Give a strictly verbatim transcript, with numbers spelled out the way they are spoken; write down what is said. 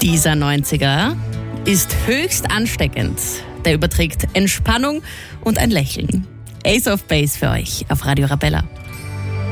Dieser neunziger ist höchst ansteckend. Der überträgt Entspannung und ein Lächeln. Ace of Base für euch auf Radio Arabella.